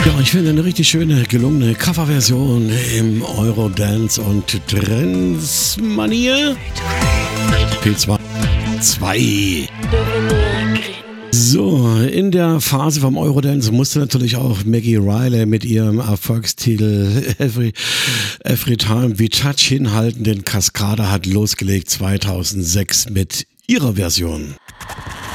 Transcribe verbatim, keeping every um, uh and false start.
Ja, ich finde eine richtig schöne, gelungene Coverversion im Eurodance und Trends-Manier. P zwei. zwei. So, in der Phase vom Eurodance musste natürlich auch Maggie Riley mit ihrem Erfolgstitel Every, Every Time We Touch hinhalten, denn Cascada hat losgelegt zweitausendsechs mit ihrer Version.